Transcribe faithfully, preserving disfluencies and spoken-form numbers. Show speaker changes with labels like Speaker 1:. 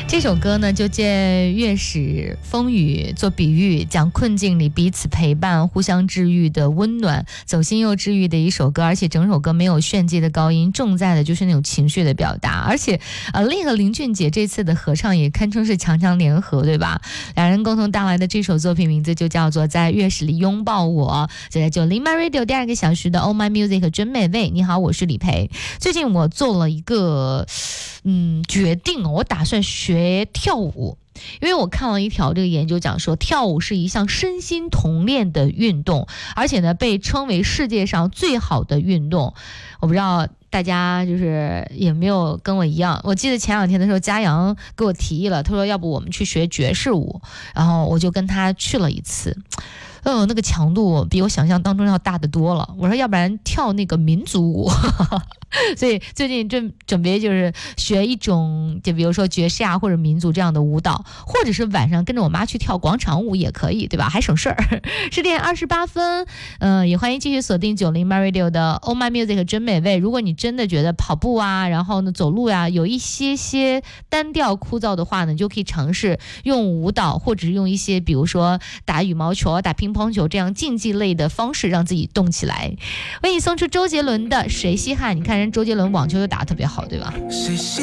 Speaker 1: 这首歌呢，就借月使风雨做比喻，讲困境里彼此陪伴、互相治愈的温暖，走心又治愈的一首歌。而且整首歌没有炫技的高音，重在的就是那种情绪的表达。而且，呃，另一个林俊杰这次的合唱也堪称是强强联合，对吧？两人共同带来的这首作品名字就叫做《在月使里拥抱我》。就在九零 My Radio 第二个小时的 Oh My Music 真美味，你好，我是李培。最近我做了一个嗯决定，我打算学跳舞。因为我看了一条这个研究讲说，跳舞是一项身心同练的运动，而且呢被称为世界上最好的运动。我不知道大家就是有没有跟我一样，我记得前两天的时候嘉阳给我提议了，他说要不我们去学爵士舞，然后我就跟他去了一次。嗯，那个强度比我想象当中要大得多了。我说要不然跳那个民族舞所以最近正准备就是学一种，就比如说爵士啊或者民族这样的舞蹈，或者是晚上跟着我妈去跳广场舞也可以，对吧？还省事儿。十点二十八分，嗯、呃，也欢迎继续锁定九零 My Radio 的 Oh My Music 真美味。如果你真的觉得跑步啊，然后呢走路啊有一些些单调枯燥的话呢，你就可以尝试用舞蹈，或者是用一些比如说打羽毛球、打乒乓球这样竞技类的方式让自己动起来。为你送出周杰伦的《谁稀罕》，你看人周杰伦网球就打得特别好，对吧？